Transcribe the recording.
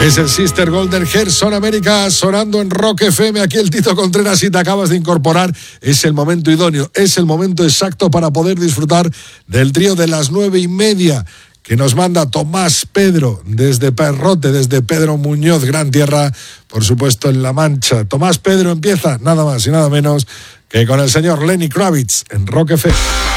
Es el Sister Golden Hair Son América sonando en Rock FM. Aquí el Tito Contreras, si te acabas de incorporar, es el momento idóneo, es el momento exacto para poder disfrutar del trío de las 9:30 que nos manda Tomás Pedro desde Perrote, desde Pedro Muñoz, gran tierra, por supuesto, en La Mancha. Tomás Pedro empieza nada más y nada menos que con el señor Lenny Kravitz en Rock FM.